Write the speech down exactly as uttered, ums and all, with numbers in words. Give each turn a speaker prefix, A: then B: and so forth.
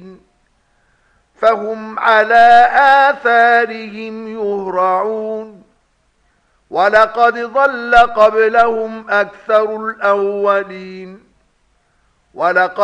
A: مبين فهم على آثارهم يهرعون ولقد ضل قبلهم أكثر الأولين ولقد